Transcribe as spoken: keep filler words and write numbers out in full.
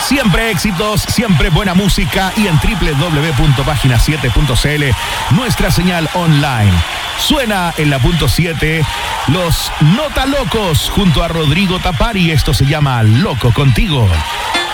Siempre éxitos, siempre buena música y en doble u doble u doble u punto página siete punto c l nuestra señal online. Suena en la punto siete los Nota Locos junto a Rodrigo Tapari. Esto se llama Loco Contigo.